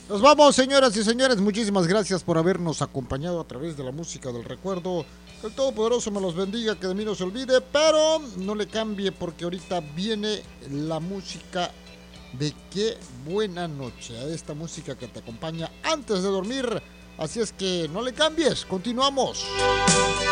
Nos vamos, señoras y señores. Muchísimas gracias por habernos acompañado a través de la música del recuerdo. Que el Todopoderoso me los bendiga, que de mí no se olvide, pero no le cambie porque ahorita viene la música de Qué Buena Noche. A esta música que te acompaña antes de dormir. Así es que no le cambies. Continuamos.